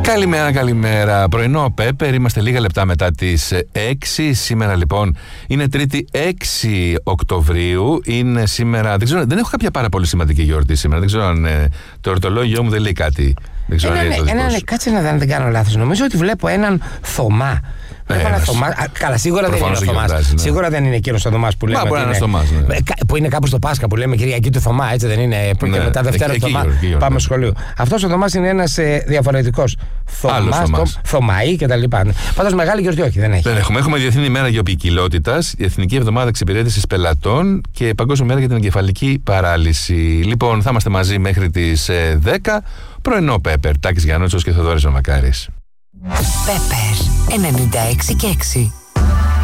Καλημέρα, καλημέρα. Πρωινό Πέπερ, είμαστε λίγα λεπτά μετά τις 6. Σήμερα λοιπόν είναι Τρίτη 6 Οκτωβρίου. Είναι σήμερα, δεν ξέρω, δεν έχω κάποια πάρα πολύ σημαντική γιορτή σήμερα. Δεν ξέρω αν το εορτολόγιο μου δεν λέει κάτι. Δεν ξέρω κάτσε να δεν κάνω λάθος. Νομίζω ότι βλέπω έναν Θωμά. Καλά, σίγουρα δεν είναι ο Θωμάς. Ναι. Σίγουρα δεν είναι εκείνος ο Θωμάς που λέμε. Μπορεί να είναι Θωμάς. Ναι. Που είναι κάπου στο Πάσχα που λέμε Κυριακή του Θωμά, έτσι δεν είναι. Που και μετά Δευτέρα του Θωμά. Πάμε σχολείο. Αυτός ο Θωμάς είναι ένας διαφορετικός. Θωμαή κτλ. Πάντως μεγάλη γιορτή όχι, δεν έχει. Δεν έχουμε. Έχουμε Διεθνή ημέρα γεωπικιλότητας, η Εθνική Εβδομάδα Εξυπηρέτησης Πελατών και Παγκόσμια μέρα για την εγκεφαλική παράλυση. Λοιπόν, θα είμαστε μαζί μέχρι τις 10. Πρωινό Πέπερ, Τάκης Γιαννούτσος και Θοδωρής Μακάρης. Πέπερ 96 και 6.